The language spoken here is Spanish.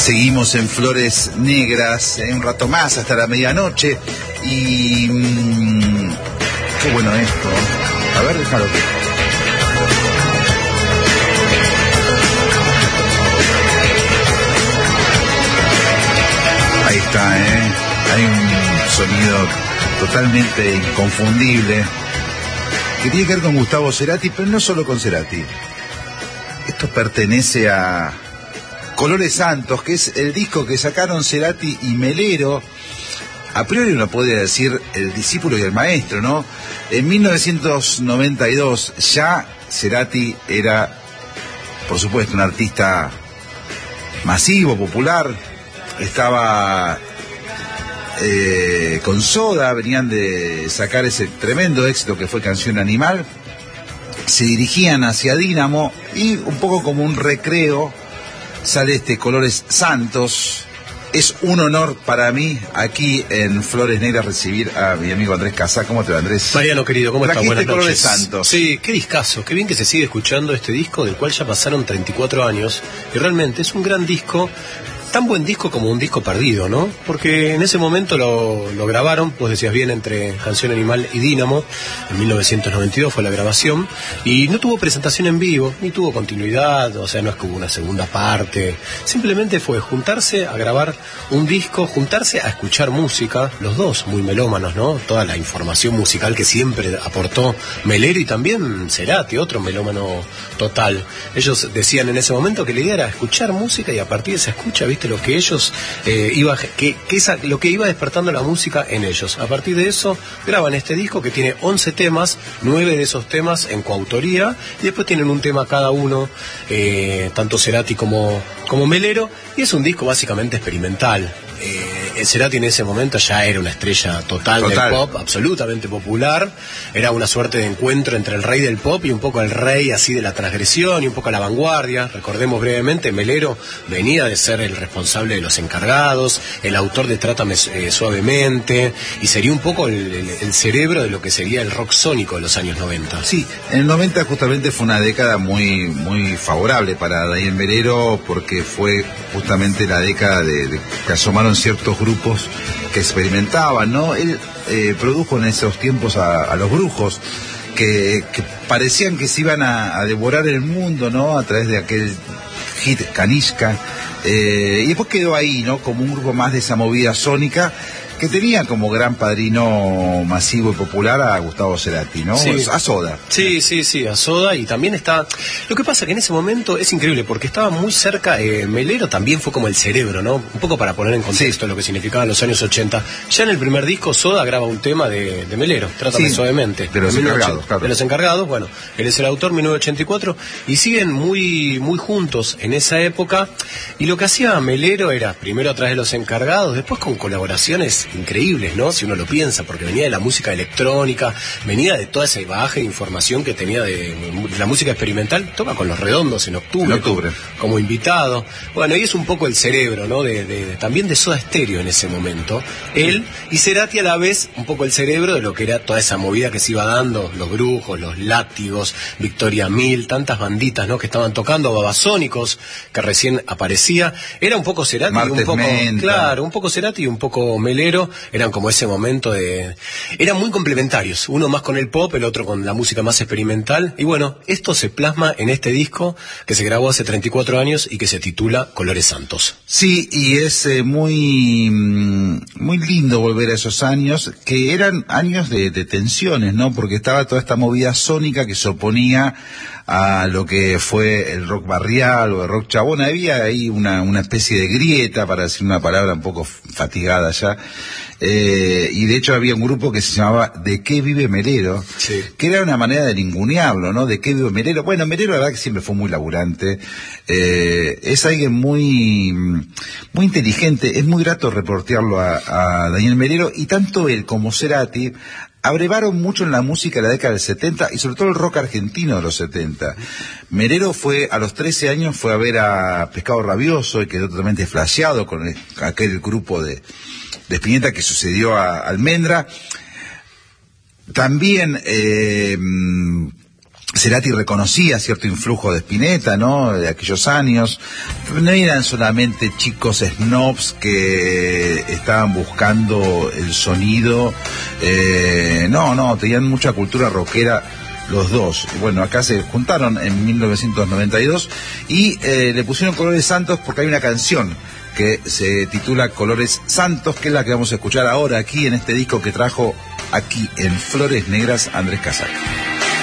Seguimos en Flores Negras, un rato más hasta la medianoche. Y qué bueno esto. A ver, déjalo. Ahí está, hay un sonido totalmente inconfundible que tiene que ver con Gustavo Cerati, pero no solo con Cerati. Esto pertenece a Colores Santos, que es el disco que sacaron Cerati y Melero. A priori uno puede decir el discípulo y el maestro, ¿no? En 1992 ya Cerati era, por supuesto, un artista masivo, popular. Estaba con Soda, venían de sacar ese tremendo éxito que fue Canción Animal. Se dirigían hacia Dínamo y un poco como un recreo sale este Colores Santos. Es un honor para mí aquí en Flores Negras recibir a mi amigo Andrés Casá. ¿Cómo te va, Andrés? Mariano, querido, ¿cómo estás? Buenas noches. Colores Santos. Sí, qué discazo, qué bien que se sigue escuchando este disco, del cual ya pasaron 34 años, y realmente es un gran disco. Tan buen disco como un disco perdido, ¿no? Porque en ese momento lo grabaron, pues decías bien, entre Canción Animal y Dínamo. En 1992 fue la grabación y no tuvo presentación en vivo, ni tuvo continuidad, o sea, no es como una segunda parte. Simplemente fue juntarse a grabar un disco, juntarse a escuchar música, los dos muy melómanos, ¿no? Toda la información musical que siempre aportó Melero y también Cerati, otro melómano total. Ellos decían en ese momento que la idea era escuchar música y a partir de esa escucha, ¿viste? Lo que ellos lo que iba despertando la música en ellos. A partir de eso graban este disco que tiene 11 temas, 9 de esos temas en coautoría, y después tienen un tema cada uno, tanto Cerati como Melero, y es un disco básicamente experimental. Cerati en ese momento ya era una estrella total del pop, absolutamente popular. Era una suerte de encuentro entre el rey del pop y un poco el rey así de la transgresión y un poco la vanguardia. Recordemos brevemente, Melero venía de ser el responsable de Los Encargados, el autor de Trátame Suavemente, y sería un poco el cerebro de lo que sería el rock sónico de los años 90. Sí, en el 90 justamente fue una década muy, muy favorable para Daniel Melero, porque fue justamente la década de que asomaron ciertos grupos que experimentaban, ¿no? Él produjo en esos tiempos a los Brujos, que parecían que se iban a devorar el mundo, ¿no? A través de aquel hit Canishka, y después quedó ahí, ¿no? Como un grupo más de esa movida sónica, que tenía como gran padrino masivo y popular a Gustavo Cerati, ¿no? Sí. A Soda. Sí, a Soda, y también está... Lo que pasa que en ese momento es increíble, porque estaba muy cerca, Melero también fue como el cerebro, ¿no? Un poco para poner en contexto lo que significaban los años 80. Ya en el primer disco Soda graba un tema de Melero, Trátame Suavemente. De Los Encargados, claro. De Los Encargados, bueno, él es el autor, 1984, y siguen muy, muy juntos en esa época, y lo que hacía Melero era, primero a través de Los Encargados, después con colaboraciones increíbles, ¿no? Si uno lo piensa, porque venía de la música electrónica, venía de toda esa bagaje de información que tenía de la música experimental. Toca con Los Redondos en octubre. Como invitado. Bueno, y es un poco el cerebro, ¿no? También de Soda Stereo en ese momento. Él y Cerati a la vez, un poco el cerebro de lo que era toda esa movida que se iba dando, los Brujos, los Látigos, Victoria Mil, tantas banditas, ¿no? Que estaban tocando, Babasónicos, que recién aparecía. Era un poco Cerati, un poco Cerati y un poco Melero. Eran como ese momento eran muy complementarios, uno más con el pop, el otro con la música más experimental, y bueno, esto se plasma en este disco que se grabó hace 34 años y que se titula Colores Santos. Sí, y es muy, muy lindo volver a esos años, que eran años de tensiones, ¿no? Porque estaba toda esta movida sónica que se oponía a lo que fue el rock barrial o el rock chabón. Había ahí una especie de grieta, para decir una palabra un poco fatigada ya, y de hecho había un grupo que se llamaba ¿De qué vive Melero? Sí. Que era una manera de ningunearlo, ¿no? ¿De qué vive Melero? Bueno, Melero la verdad que siempre fue muy laburante, es alguien muy, muy inteligente, es muy grato reportearlo a Daniel Melero, y tanto él como Cerati abrevaron mucho en la música de la década del 70 y sobre todo el rock argentino de los 70. Melero a los 13 años fue a ver a Pescado Rabioso y quedó totalmente flasheado con aquel grupo de Spinetta que sucedió a Almendra. También Cerati reconocía cierto influjo de Spinetta, ¿no? De aquellos años. No eran solamente chicos snobs que estaban buscando el sonido. No, tenían mucha cultura rockera los dos. Bueno, acá se juntaron en 1992 y le pusieron Colores Santos porque hay una canción que se titula Colores Santos, que es la que vamos a escuchar ahora aquí en este disco que trajo aquí en Flores Negras Andrés Casaca.